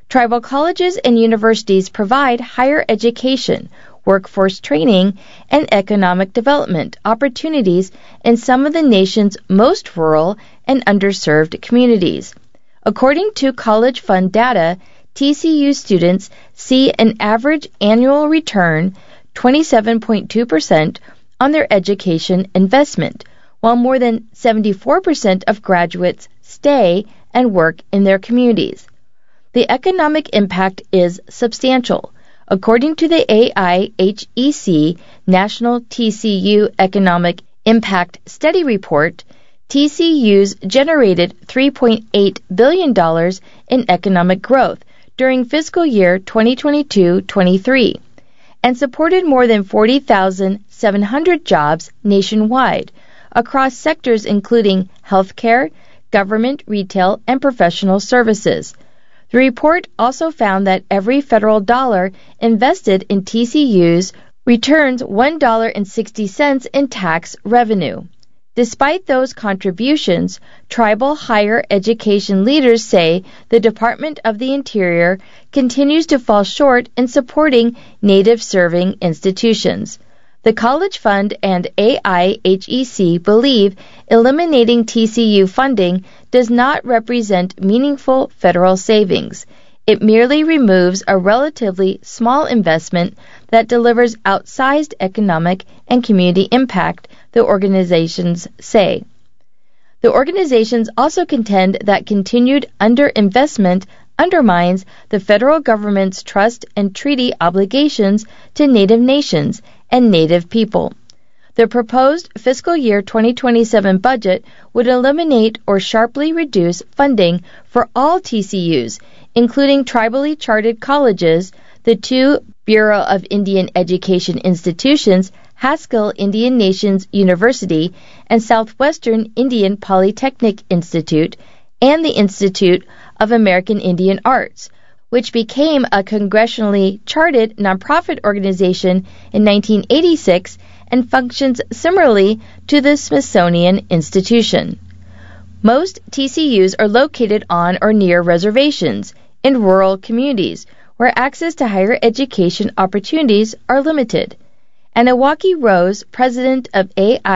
Tribal colleges and universities provide higher education, workforce training, and economic development opportunities in some of the nation's most rural and underserved communities. According to College Fund data, TCU students see an average annual return 27.2% on their education investment, while more than 74% of graduates stay and work in their communities. The economic impact is substantial. According to the AIHEC National TCU Economic Impact Study Report, TCUs generated $3.8 billion in economic growth during fiscal year 2022-23 and supported more than 40,700 jobs nationwide across sectors including healthcare, government, retail, and professional services. The report also found that every federal dollar invested in TCUs returns $1.60 in tax revenue. Despite those contributions, tribal higher education leaders say the Department of the Interior continues to fall short in supporting Native-serving institutions. The College Fund and AIHEC believe eliminating TCU funding does not represent meaningful federal savings. It merely removes a relatively small investment that delivers outsized economic and community impact, the organizations say. The organizations also contend that continued underinvestment undermines the federal government's trust and treaty obligations to Native nations and Native people. The proposed fiscal year 2027 budget would eliminate or sharply reduce funding for all TCUs, including tribally chartered colleges, the two Bureau of Indian Education institutions, Haskell Indian Nations University and Southwestern Indian Polytechnic Institute, and the Institute of American Indian Arts, which became a congressionally chartered nonprofit organization in 1986 and functions similarly to the Smithsonian Institution. Most TCUs are located on or near reservations in rural communities where access to higher education opportunities are limited. Anawaki Rose, president of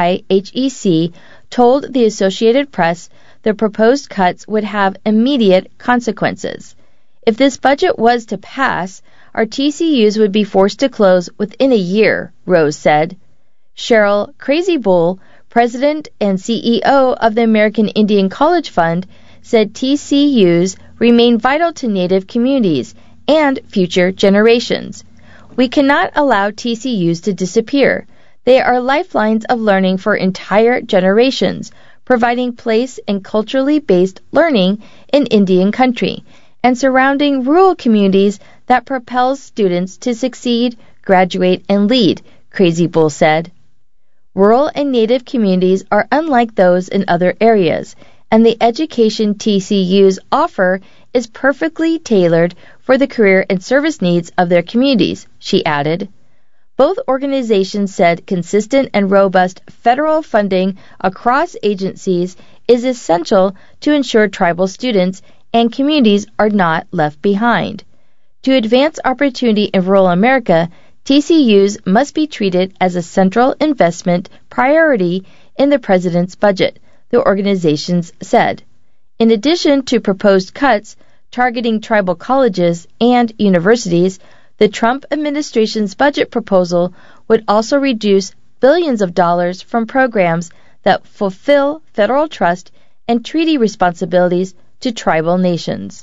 AIHEC, told the Associated Press the proposed cuts would have immediate consequences. If this budget was to pass, our TCUs would be forced to close within a year, Rose said. Cheryl Crazy Bull, president and CEO of the American Indian College Fund, said TCUs remain vital to Native communities and future generations. We cannot allow TCUs to disappear. They are lifelines of learning for entire generations, providing place and culturally based learning in Indian country, and surrounding rural communities that propels students to succeed, graduate, and lead, Crazy Bull said. Rural and Native communities are unlike those in other areas, and the education TCUs offer is perfectly tailored for the career and service needs of their communities, she added. Both organizations said consistent and robust federal funding across agencies is essential to ensure tribal students and communities are not left behind. To advance opportunity in rural America, TCUs must be treated as a central investment priority in the president's budget, the organizations said. In addition to proposed cuts targeting tribal colleges and universities, the Trump administration's budget proposal would also reduce billions of dollars from programs that fulfill federal trust and treaty responsibilities to tribal nations.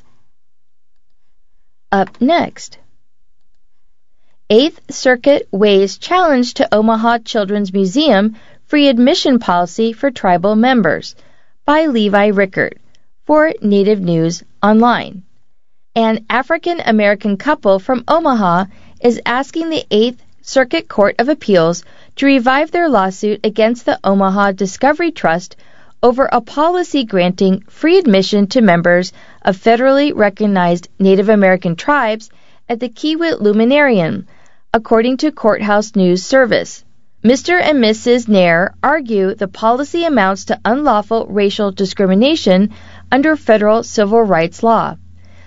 Up next, Eighth Circuit weighs challenge to Omaha Children's Museum free admission policy for tribal members by Levi Rickert for Native News Online. An African-American couple from Omaha is asking the Eighth Circuit Court of Appeals to revive their lawsuit against the Omaha Discovery Trust over a policy granting free admission to members of federally recognized Native American tribes at the Kiewit Luminarium, according to Courthouse News Service. Mr. and Mrs. Nair argue the policy amounts to unlawful racial discrimination under federal civil rights law.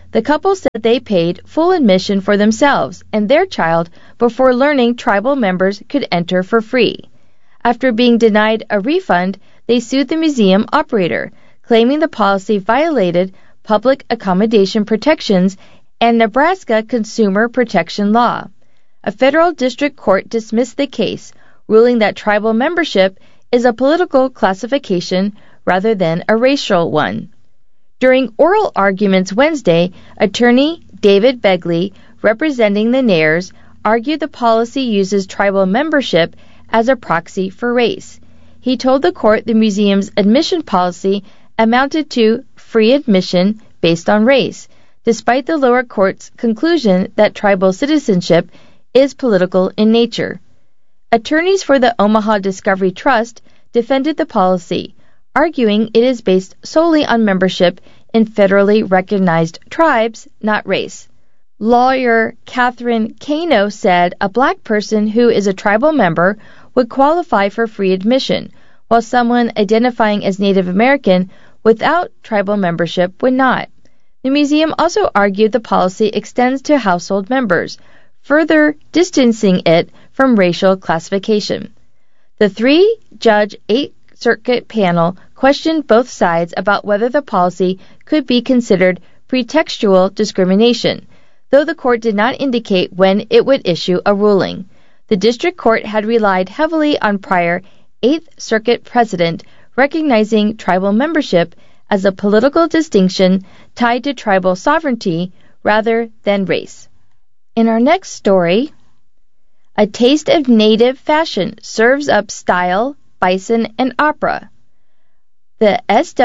The couple said they paid full admission for themselves and their child before learning tribal members could enter for free. After being denied a refund, they sued the museum operator, claiming the policy violated public accommodation protections and Nebraska consumer protection law. A federal district court dismissed the case, ruling that tribal membership is a political classification rather than a racial one. During oral arguments Wednesday, attorney David Begley, representing the Nairs, argued the policy uses tribal membership as a proxy for race. He told the court the museum's admission policy amounted to free admission based on race, despite the lower court's conclusion that tribal citizenship is political in nature. Attorneys for the Omaha Discovery Trust defended the policy, arguing it is based solely on membership in federally recognized tribes, not race. Lawyer Catherine Kano said a black person who is a tribal member would qualify for free admission, while someone identifying as Native American without tribal membership would not. The museum also argued the policy extends to household members, further distancing it from racial classification. The three-judge 8th Circuit panel questioned both sides about whether the policy could be considered pretextual discrimination, though the court did not indicate when it would issue a ruling. The district court had relied heavily on prior 8th Circuit precedent recognizing tribal membership as a political distinction tied to tribal sovereignty rather than race. In our next story, a taste of native fashion serves up style, bison, and opera. The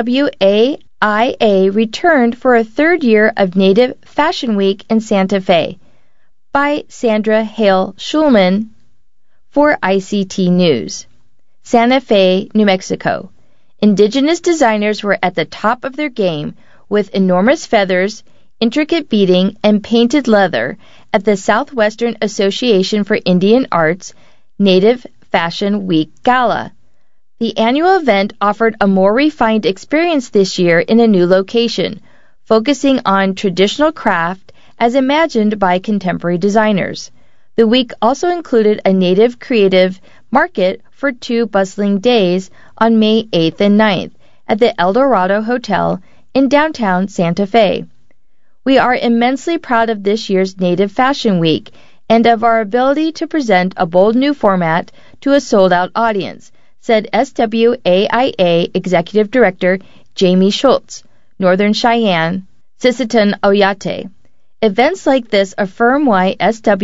SWAIA returned for a third year of Native Fashion Week in Santa Fe. By Sandra Hale Schulman for ICT News. Santa Fe, New Mexico. Indigenous designers were at the top of their game with enormous feathers, intricate beading, and painted leather at the Southwestern Association for Indian Arts Native Fashion Week Gala. The annual event offered a more refined experience this year in a new location, focusing on traditional craft as imagined by contemporary designers. The week also included a Native creative market for 2 bustling days on May 8th and 9th at the El Dorado Hotel in downtown Santa Fe. We are immensely proud of this year's Native Fashion Week and of our ability to present a bold new format to a sold-out audience, said SWAIA Executive Director Jamie Schultz, Northern Cheyenne, Sisseton Oyate. Events like this affirm why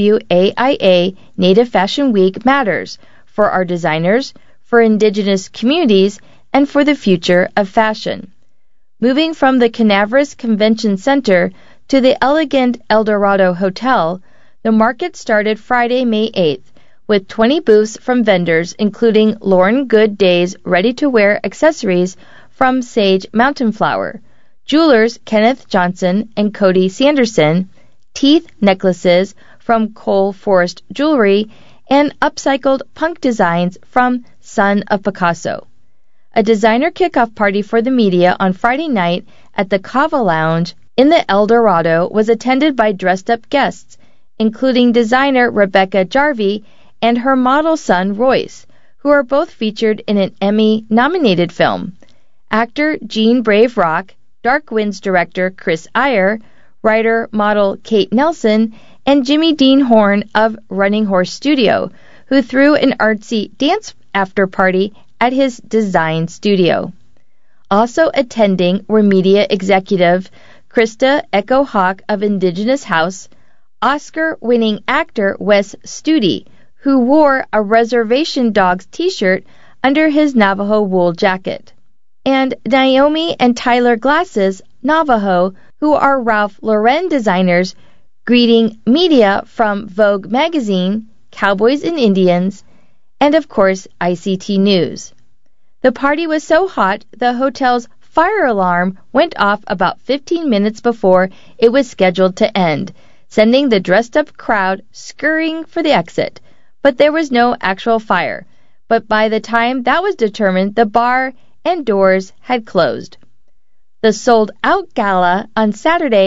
SWAIA Native Fashion Week matters for our designers, for indigenous communities, and for the future of fashion. Moving from the Canaveras Convention Center to the elegant El Dorado Hotel, the market started Friday, May 8th, with 20 booths from vendors including Lauren Good Day's ready-to-wear accessories from Sage Mountain Flower, jewelers Kenneth Johnson and Cody Sanderson, teeth necklaces from Cole Forest Jewelry, and upcycled punk designs from Son of Picasso. A designer kickoff party for the media on Friday night at the Kava Lounge in the El Dorado was attended by dressed-up guests, including designer Rebecca Jarvie and her model son Royce, who are both featured in an Emmy-nominated film. Actor Gene Brave Rock, Dark Winds director Chris Iyer, writer-model Kate Nelson, and Jimmy Dean Horn of Running Horse Studio, who threw an artsy dance after-party at his design studio. Also attending were media executive Krista Echo Hawk of Indigenous House, Oscar-winning actor Wes Studi, who wore a Reservation Dogs t-shirt under his Navajo wool jacket, and Naomi and Tyler Glasses, Navajo, who are Ralph Lauren designers, greeting media from Vogue magazine, Cowboys and Indians, and of course ICT News. The party was so hot, the hotel's fire alarm went off about 15 minutes before it was scheduled to end, sending the dressed-up crowd scurrying for the exit. But there was no actual fire. But by the time that was determined, the bar and doors had closed. The sold-out gala on Saturday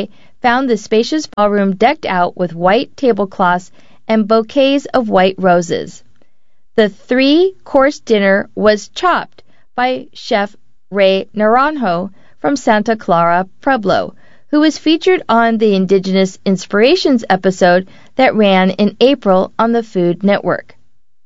found the spacious ballroom decked out with white tablecloths and bouquets of white roses. The 3-course dinner was chopped by Chef Ray Naranjo from Santa Clara Pueblo, who was featured on the Indigenous Inspirations episode that ran in April on the Food Network.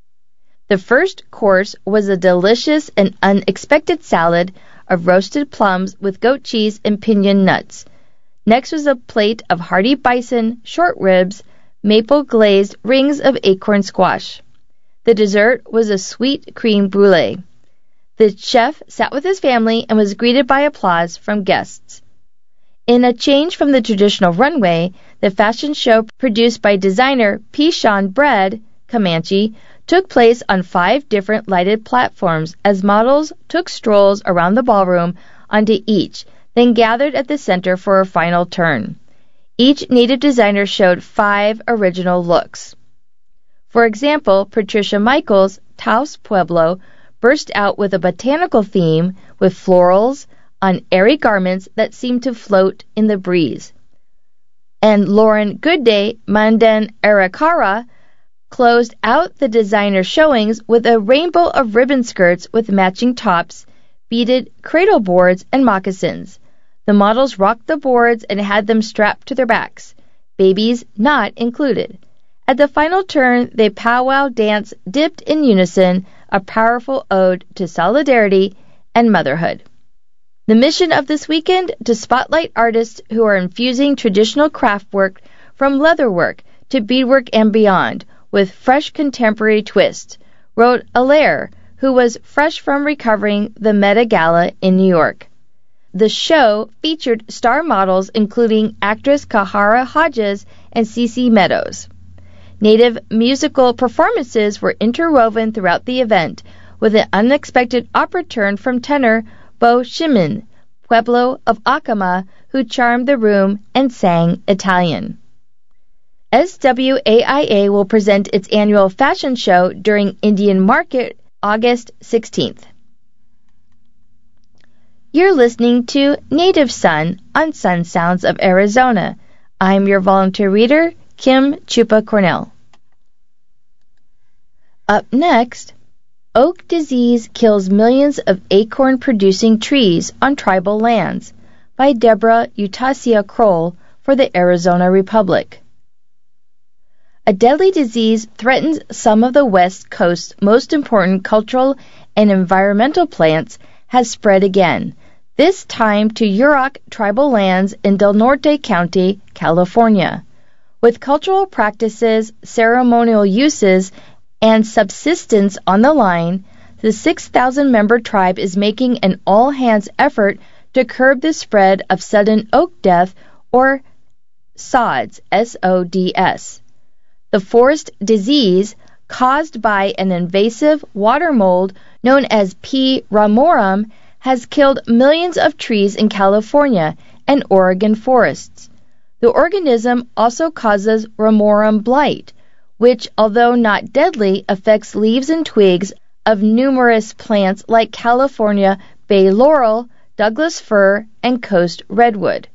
The first course was a delicious and unexpected salad of roasted plums with goat cheese and piñon nuts. Next was a plate of hearty bison, short ribs, maple-glazed rings of acorn squash. The dessert was a sweet creme brulee. The chef sat with his family and was greeted by applause from guests. In a change from the traditional runway, the fashion show produced by designer Pishon Bread Comanche took place on 5 different lighted platforms as models took strolls around the ballroom onto each, then gathered at the center for a final turn. Each native designer showed 5 original looks. For example, Patricia Michaels, Taos Pueblo, burst out with a botanical theme with florals on airy garments that seemed to float in the breeze. And Lauren Goodday, Mandan Arikara, closed out the designer showings with a rainbow of ribbon skirts with matching tops, beaded cradle boards, and moccasins. The models rocked the boards and had them strapped to their backs, babies not included. At the final turn, they powwow dance dipped in unison, a powerful ode to solidarity and motherhood. The mission of this weekend, to spotlight artists who are infusing traditional craft work from leatherwork to beadwork and beyond with fresh contemporary twists, wrote Alaire, who was fresh from recovering the Met Gala in New York. The show featured star models including actress Kahara Hodges and Cece Meadows. Native musical performances were interwoven throughout the event, with an unexpected opera turn from tenor Bo Shimin, Pueblo of Acoma, who charmed the room and sang Italian. SWAIA will present its annual fashion show during Indian Market August 16th. You're listening to Native Son on Sun Sounds of Arizona. I'm your volunteer reader, Kim Chupa Cornell. Up next, oak disease kills millions of acorn-producing trees on tribal lands by Deborah Utasia Kroll for the Arizona Republic. A deadly disease threatens some of the West Coast's most important cultural and environmental plants has spread again, this time to Yurok tribal lands in Del Norte County, California. With cultural practices, ceremonial uses, and subsistence on the line, the 6,000-member tribe is making an all-hands effort to curb the spread of sudden oak death, or SODS, S-O-D-S. The forest disease, caused by an invasive water mold known as P. ramorum, has killed millions of trees in California and Oregon forests. The organism also causes ramorum blight, which, although not deadly, affects leaves and twigs of numerous plants like California bay laurel, Douglas fir, and coast redwood.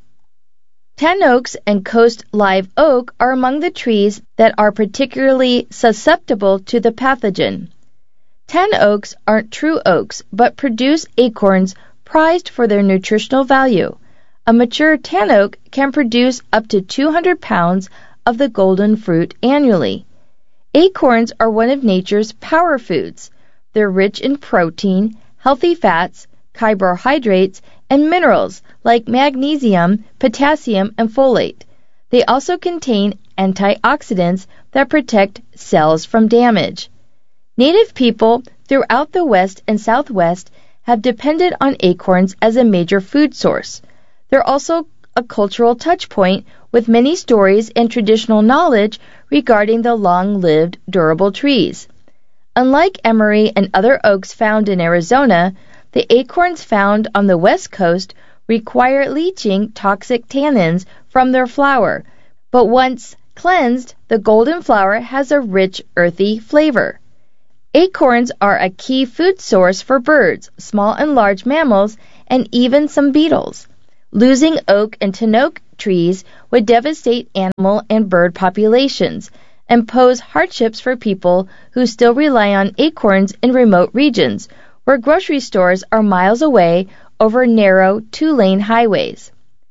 Tan oaks and coast live oak are among the trees that are particularly susceptible to the pathogen. Tan oaks aren't true oaks, but produce acorns prized for their nutritional value. A mature tan oak can produce up to 200 pounds of the golden fruit annually. Acorns are one of nature's power foods. They're rich in protein, healthy fats, carbohydrates, and minerals like magnesium, potassium, and folate. They also contain antioxidants that protect cells from damage. Native people throughout the West and Southwest have depended on acorns as a major food source. They're also a cultural touch point with many stories and traditional knowledge regarding the long-lived, durable trees. Unlike emery and other oaks found in Arizona, the acorns found on the West Coast require leaching toxic tannins from their flower, but once cleansed, the golden flower has a rich, earthy flavor. Acorns are a key food source for birds, small and large mammals, and even some beetles. Losing oak and tan oak trees would devastate animal and bird populations and pose hardships for people who still rely on acorns in remote regions where grocery stores are miles away over narrow two-lane highways.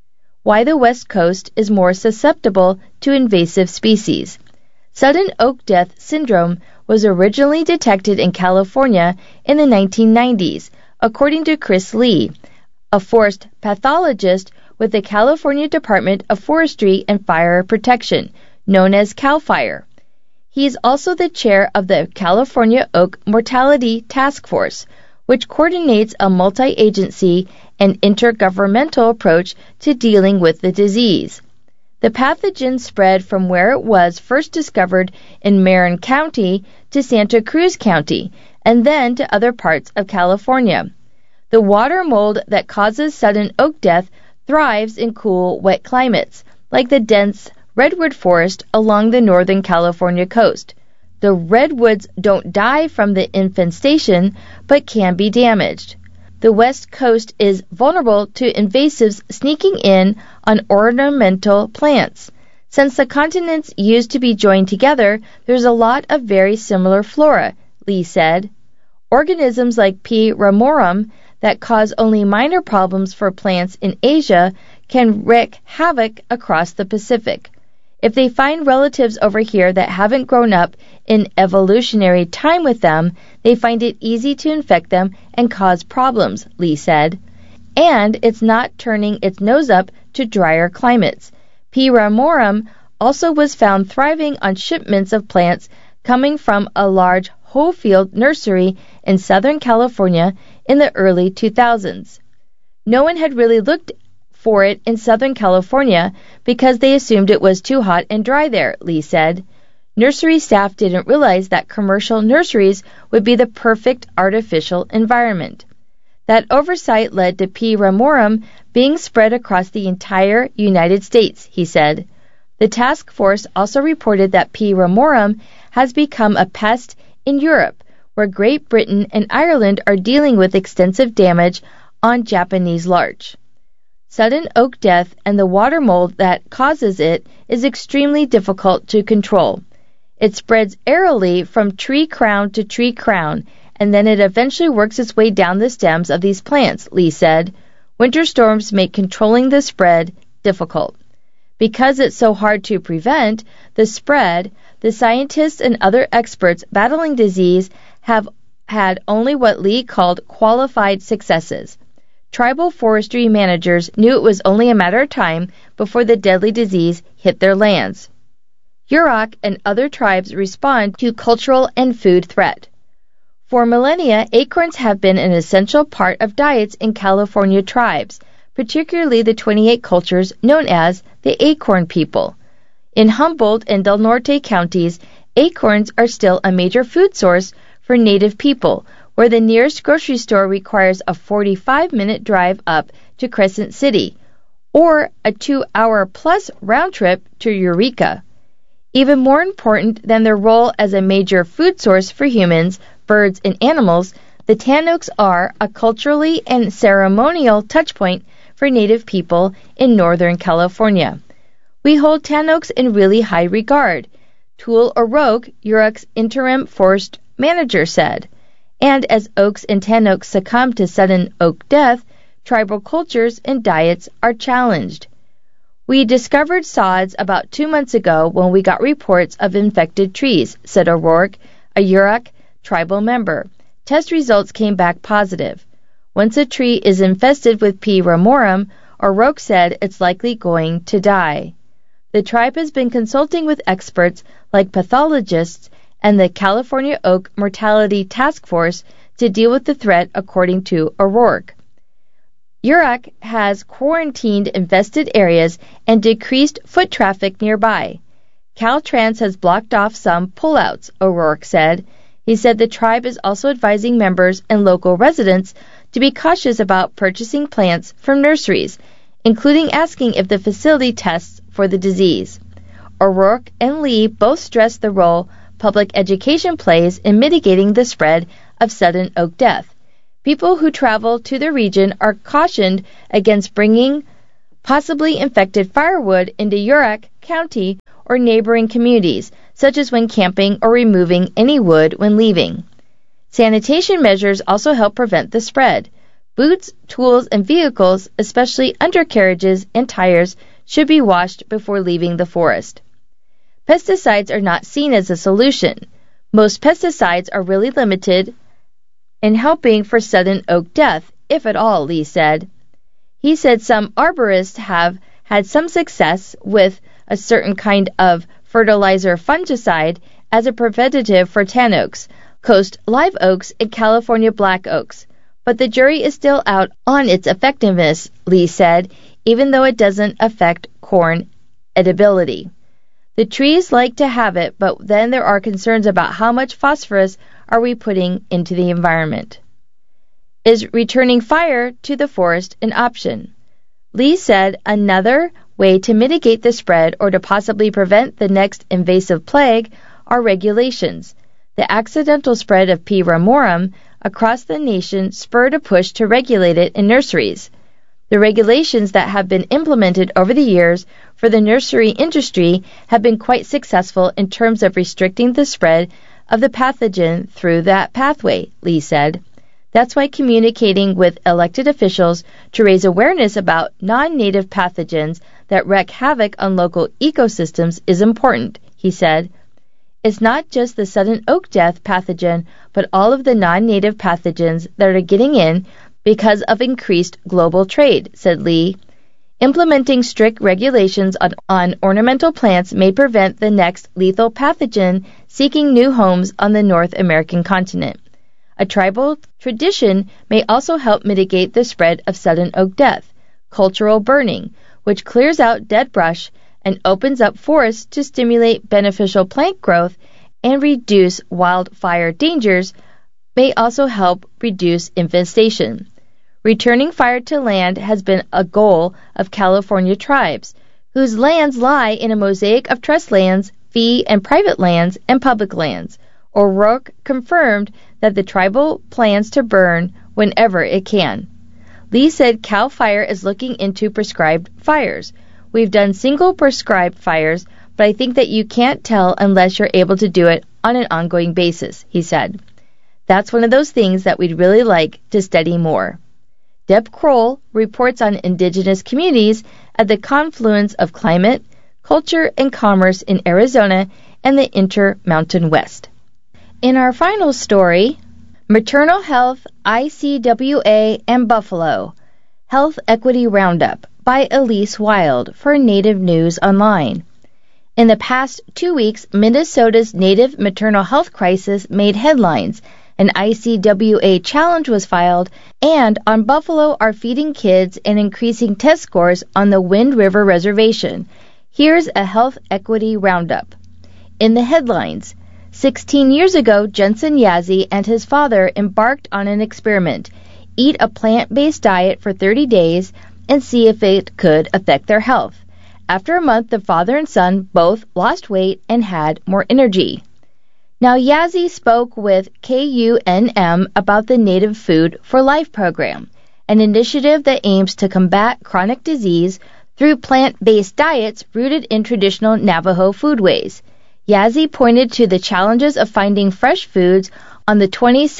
Why the West Coast is more susceptible to invasive species. Sudden oak death syndrome was originally detected in California in the 1990s, according to Chris Lee, a forest pathologist with the California Department of Forestry and Fire Protection, known as CAL FIRE. He is also the chair of the California Oak Mortality Task Force, which coordinates a multi-agency and intergovernmental approach to dealing with the disease. The pathogen spread from where it was first discovered in Marin County to Santa Cruz County, and then to other parts of California. The water mold that causes sudden oak death thrives in cool, wet climates, like the dense redwood forest along the northern California coast. The redwoods don't die from the infestation, but can be damaged. The West Coast is vulnerable to invasives sneaking in on ornamental plants. Since the continents used to be joined together, there's a lot of very similar flora, Lee said. Organisms like P. ramorum that cause only minor problems for plants in Asia can wreak havoc across the Pacific. If they find relatives over here that haven't grown up in evolutionary time with them, they find it easy to infect them and cause problems, Lee said. And it's not turning its nose up to drier climates. P. ramorum also was found thriving on shipments of plants coming from a large whole field nursery in Southern California in the early 2000s. No one had really looked for it in Southern California because they assumed it was too hot and dry there, Lee said. Nursery staff didn't realize that commercial nurseries would be the perfect artificial environment. That oversight led to P. ramorum being spread across the entire United States, he said. The task force also reported that P. ramorum has become a pest in Europe, where Great Britain and Ireland are dealing with extensive damage on Japanese larch. Sudden oak death and the water mold that causes it is extremely difficult to control. It spreads aerially from tree crown to tree crown, and then it eventually works its way down the stems of these plants, Lee said. Winter storms make controlling the spread difficult. Because it's so hard to prevent the spread, the scientists and other experts battling disease have had only what Lee called qualified successes. Tribal forestry managers knew it was only a matter of time before the deadly disease hit their lands. Yurok and other tribes respond to cultural and food threat. For millennia, acorns have been an essential part of diets in California tribes, particularly the 28 cultures known as the Acorn People. In Humboldt and Del Norte counties, acorns are still a major food source for native people, where the nearest grocery store requires a 45-minute drive up to Crescent City, or a 2-hour-plus round trip to Eureka. Even more important than their role as a major food source for humans, birds, and animals, the tan oaks are a culturally and ceremonial touchpoint for native people in Northern California. We hold tan oaks in really high regard, Tool O'Rourke, Yurok's interim forest manager, said. And as oaks and tan oaks succumb to sudden oak death, tribal cultures and diets are challenged. We discovered sods about 2 months ago when we got reports of infected trees, said O'Rourke, a Yurok tribal member. Test results came back positive. Once a tree is infested with P. ramorum, O'Rourke said it's likely going to die. The tribe has been consulting with experts like pathologists and the California Oak Mortality Task Force to deal with the threat, according to O'Rourke. Yurok has quarantined infested areas and decreased foot traffic nearby. Caltrans has blocked off some pullouts, O'Rourke said. He said the tribe is also advising members and local residents to be cautious about purchasing plants from nurseries, including asking if the facility tests for the disease. O'Rourke and Lee both stressed the role public education plays in mitigating the spread of sudden oak death. People who travel to the region are cautioned against bringing possibly infected firewood into Yurok County or neighboring communities, such as when camping or removing any wood when leaving. Sanitation measures also help prevent the spread. Boots, tools, and vehicles, especially undercarriages and tires, should be washed before leaving the forest. Pesticides are not seen as a solution. Most pesticides are really limited in helping for southern oak death, if at all, Lee said. He said some arborists have had some success with a certain kind of fertilizer fungicide as a preventative for tan oaks, coast live oaks, and California black oaks. But the jury is still out on its effectiveness, Lee said, even though it doesn't affect corn edibility. The trees like to have it, but then there are concerns about how much phosphorus are we putting into the environment. Is returning fire to the forest an option? Lee said another way to mitigate the spread or to possibly prevent the next invasive plague are regulations. The accidental spread of P. ramorum across the nation spurred a push to regulate it in nurseries. The regulations that have been implemented over the years for the nursery industry have been quite successful in terms of restricting the spread of the pathogen through that pathway, Lee said. That's why communicating with elected officials to raise awareness about non-native pathogens that wreak havoc on local ecosystems is important, he said. It's not just the southern oak death pathogen, but all of the non-native pathogens that are getting in because of increased global trade, said Lee. Implementing strict regulations on ornamental plants may prevent the next lethal pathogen seeking new homes on the North American continent. A tribal tradition may also help mitigate the spread of southern oak death, cultural burning, which clears out dead brush and opens up forests to stimulate beneficial plant growth and reduce wildfire dangers, may also help reduce infestation. Returning fire to land has been a goal of California tribes, whose lands lie in a mosaic of trust lands, fee and private lands, and public lands. O'Rourke confirmed that the tribal plans to burn whenever it can. Lee said CAL FIRE is looking into prescribed fires. We've done single prescribed fires, but I think that you can't tell unless you're able to do it on an ongoing basis, he said. That's one of those things that we'd really like to study more. Deb Kroll reports on indigenous communities at the confluence of climate, culture, and commerce in Arizona and the Intermountain West. In our final story, Maternal Health, ICWA, and Buffalo, Health Equity Roundup by Elise Wild for Native News Online. In the past 2 weeks, Minnesota's native maternal health crisis made headlines. An ICWA challenge was filed, and on Buffalo are feeding kids and increasing test scores on the Wind River Reservation. Here's a health equity roundup. In the headlines, 16 years ago, Jensen Yazzie and his father embarked on an experiment. Eat a plant-based diet for 30 days and see if it could affect their health. After a month, the father and son both lost weight and had more energy. Now, Yazzie spoke with KUNM about the Native Food for Life program, an initiative that aims to combat chronic disease through plant-based diets rooted in traditional Navajo foodways. Yazzie pointed to the challenges of finding fresh foods on the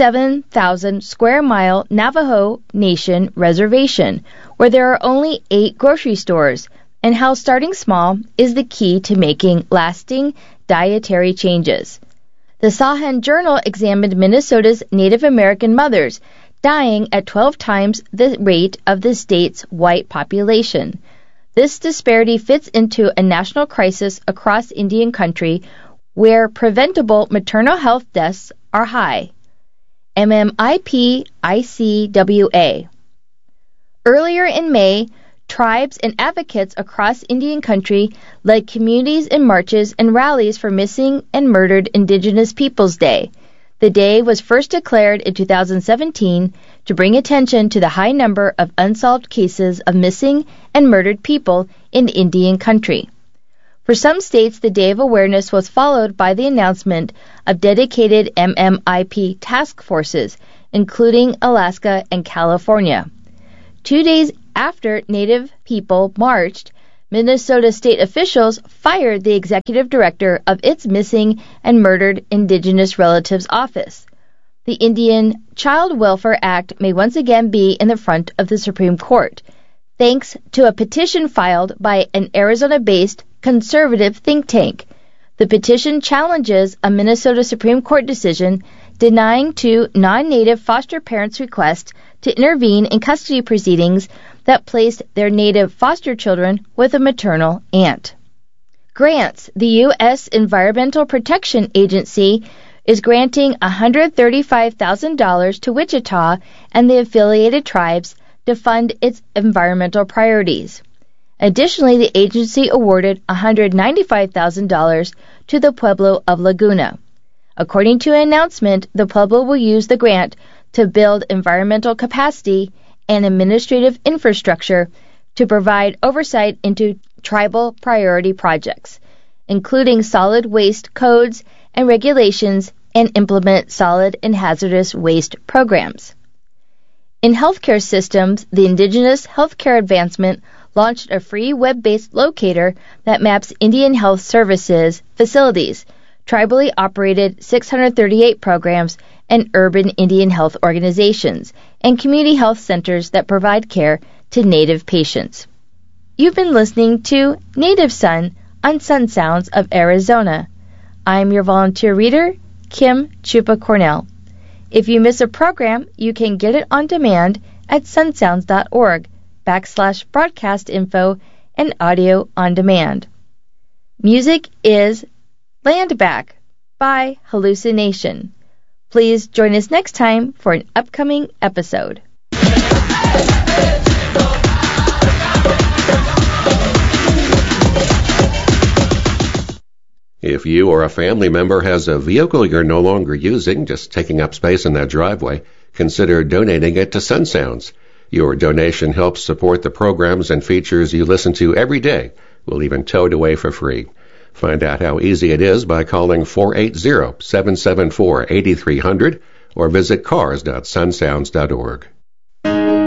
27,000 square mile Navajo Nation reservation, where there are only 8 grocery stores, and how starting small is the key to making lasting dietary changes. The Sahan Journal examined Minnesota's Native American mothers, dying at 12 times the rate of the state's white population. This disparity fits into a national crisis across Indian country where preventable maternal health deaths are high. MMIP ICWA. Earlier in May, tribes and advocates across Indian country led communities in marches and rallies for Missing and Murdered Indigenous Peoples Day. The day was first declared in 2017 to bring attention to the high number of unsolved cases of missing and murdered people in Indian country. For some states, the Day of Awareness was followed by the announcement of dedicated MMIP task forces, including Alaska and California. 2 days after Native people marched, Minnesota state officials fired the executive director of its Missing and Murdered Indigenous Relatives Office. The Indian Child Welfare Act may once again be in the front of the Supreme Court, thanks to a petition filed by an Arizona-based conservative think tank. The petition challenges a Minnesota Supreme Court decision denying two non-Native foster parents' request to intervene in custody proceedings that placed their Native foster children with a maternal aunt. Grants. The U.S. Environmental Protection Agency is granting $135,000 to Wichita and the affiliated tribes to fund its environmental priorities. Additionally, the agency awarded $195,000 to the Pueblo of Laguna. According to an announcement, the Pueblo will use the grant to build environmental capacity and administrative infrastructure to provide oversight into tribal priority projects, including solid waste codes and regulations, and implement solid and hazardous waste programs. In healthcare systems, the Indigenous Healthcare Advancement launched a free web-based locator that maps Indian health services facilities, tribally operated 638 programs, and urban Indian health organizations, and community health centers that provide care to Native patients. You've been listening to Native Son on Sun Sounds of Arizona. I'm your volunteer reader, Kim Chupa Cornell. If you miss a program, you can get it on demand at sunsounds.org/broadcast info and audio on demand. Music is Land Back by Hallucination. Please join us next time for an upcoming episode. If you or a family member has a vehicle you're no longer using, just taking up space in that driveway, consider donating it to Sun Sounds. Your donation helps support the programs and features you listen to every day. We'll even tow it away for free. Find out how easy it is by calling 480-774-8300 or visit cars.sunsounds.org.